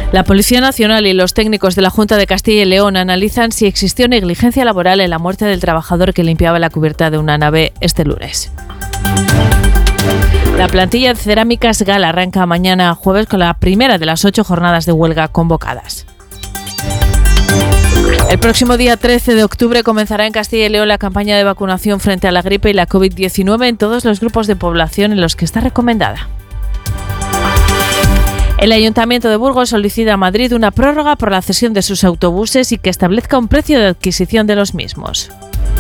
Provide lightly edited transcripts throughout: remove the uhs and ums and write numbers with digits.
La Policía Nacional y los técnicos de la Junta de Castilla y León analizan si existió negligencia laboral en la muerte del trabajador que limpiaba la cubierta de una nave este lunes. La plantilla de Cerámicas Gala arranca mañana jueves con la primera de las 8 jornadas de huelga convocadas. El próximo día 13 de octubre comenzará en Castilla y León la campaña de vacunación frente a la gripe y la COVID-19 en todos los grupos de población en los que está recomendada. El Ayuntamiento de Burgos solicita a Madrid una prórroga por la cesión de sus autobuses y que establezca un precio de adquisición de los mismos.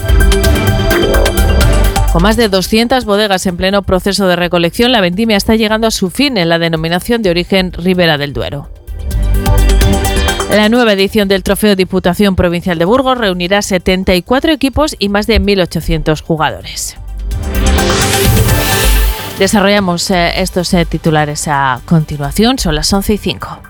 Con más de 200 bodegas en pleno proceso de recolección, la vendimia está llegando a su fin en la denominación de origen Ribera del Duero. La nueva edición del Trofeo Diputación Provincial de Burgos reunirá 74 equipos y más de 1.800 jugadores. Desarrollamos estos titulares a continuación, son las 11:05.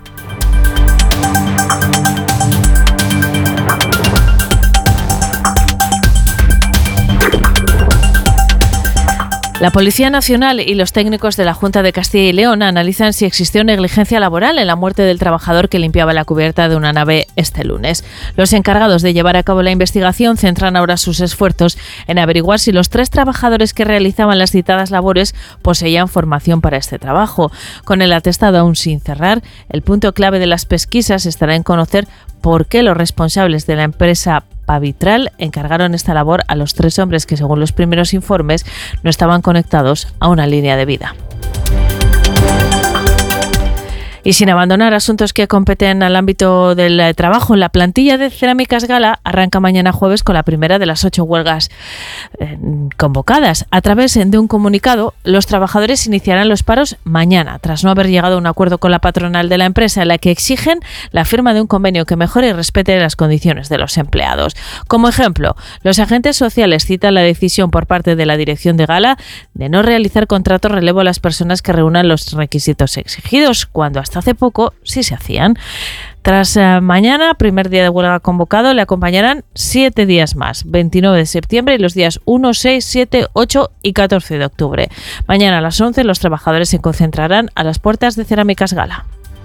La Policía Nacional y los técnicos de la Junta de Castilla y León analizan si existió negligencia laboral en la muerte del trabajador que limpiaba la cubierta de una nave este lunes. Los encargados de llevar a cabo la investigación centran ahora sus esfuerzos en averiguar si los 3 trabajadores que realizaban las citadas labores poseían formación para este trabajo. Con el atestado aún sin cerrar, el punto clave de las pesquisas estará en conocer por qué los responsables de la empresa Pavitral encargaron esta labor a los 3 hombres que, según los primeros informes, no estaban conectados a una línea de vida. Y sin abandonar asuntos que competen al ámbito del trabajo, la plantilla de Cerámicas Gala arranca mañana jueves con la primera de las 8 huelgas convocadas. A través de un comunicado, los trabajadores iniciarán los paros mañana, tras no haber llegado a un acuerdo con la patronal de la empresa, en la que exigen la firma de un convenio que mejore y respete las condiciones de los empleados. Como ejemplo, los agentes sociales citan la decisión por parte de la dirección de Gala de no realizar contrato relevo a las personas que reúnan los requisitos exigidos, cuando hasta hace poco sí se hacían. Tras mañana, primer día de huelga convocado, le acompañarán 7 días más, 29 de septiembre y los días 1, 6, 7, 8 y 14 de octubre. Mañana a las 11 los trabajadores se concentrarán a las puertas de Cerámicas Gala.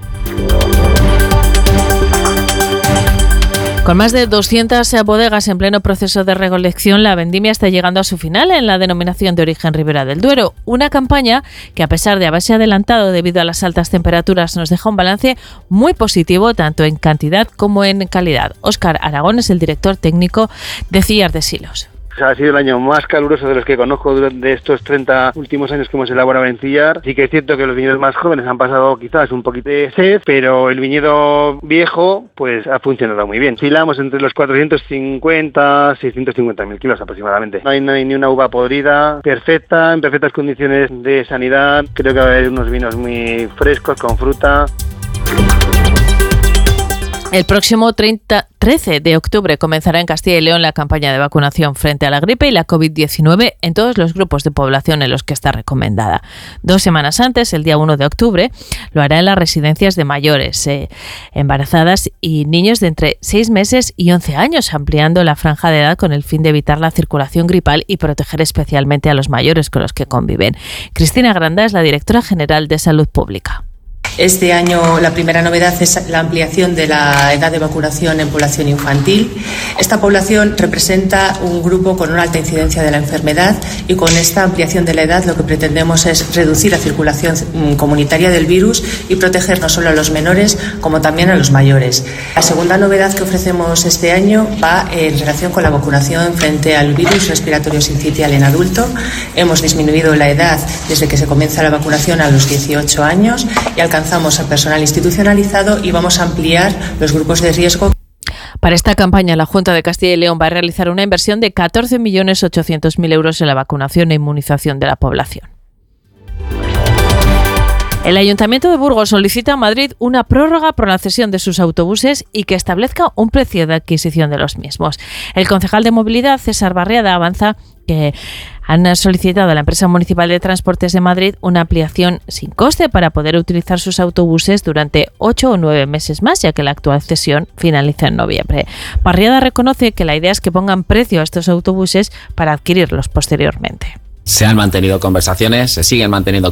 Con más de 200 bodegas en pleno proceso de recolección, la vendimia está llegando a su final en la denominación de origen Ribera del Duero. Una campaña que, a pesar de haberse adelantado debido a las altas temperaturas, nos deja un balance muy positivo tanto en cantidad como en calidad. Óscar Aragón es el director técnico de Cillar de Silos. Ha sido el año más caluroso de los que conozco durante estos 30 últimos años que hemos elaborado en Cillar. Sí que es cierto que los viñedos más jóvenes han pasado quizás un poquito de sed, pero el viñedo viejo pues ha funcionado muy bien. Filamos entre los 450 650.000 kilos aproximadamente. No hay ni una uva podrida, perfecta, en perfectas condiciones de sanidad. Creo que va a haber unos vinos muy frescos, con fruta. El próximo 13 de octubre comenzará en Castilla y León la campaña de vacunación frente a la gripe y la COVID-19 en todos los grupos de población en los que está recomendada. 2 semanas antes, el día 1 de octubre, lo hará en las residencias de mayores, embarazadas y niños de entre 6 meses y 11 años, ampliando la franja de edad con el fin de evitar la circulación gripal y proteger especialmente a los mayores con los que conviven. Cristina Granda es la directora general de Salud Pública. Este año la primera novedad es la ampliación de la edad de vacunación en población infantil. Esta población representa un grupo con una alta incidencia de la enfermedad y con esta ampliación de la edad lo que pretendemos es reducir la circulación comunitaria del virus y proteger no solo a los menores como también a los mayores. La segunda novedad que ofrecemos este año va en relación con la vacunación frente al virus respiratorio sincitial en adulto. Hemos disminuido la edad desde que se comienza la vacunación a los 18 años y alcanzamos al personal institucionalizado y vamos a ampliar los grupos de riesgo. Para esta campaña, la Junta de Castilla y León va a realizar una inversión de 14.800.000 euros en la vacunación e inmunización de la población. El Ayuntamiento de Burgos solicita a Madrid una prórroga por la cesión de sus autobuses y que establezca un precio de adquisición de los mismos. El concejal de Movilidad, César Barriada, avanza que han solicitado a la empresa municipal de transportes de Madrid una ampliación sin coste para poder utilizar sus autobuses durante 8 o 9 meses más, ya que la actual cesión finaliza en noviembre. Barriada reconoce que la idea es que pongan precio a estos autobuses para adquirirlos posteriormente. Se han mantenido conversaciones, se siguen manteniendo